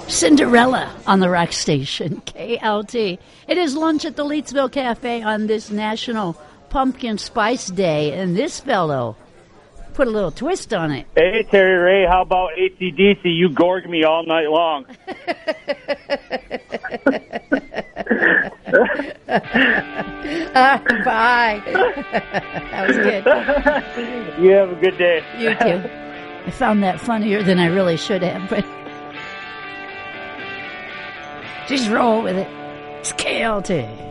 Cinderella on the rock station, KLT. It is lunch at the Leetsville Cafe on this National Pumpkin Spice Day, and this fellow put a little twist on it. Hey, Terry Ray, how about AC/DC? You gorged me all night long. Bye. That was good. You have a good day. You too. I found that funnier than I really should have, but just roll with it. It's KLT.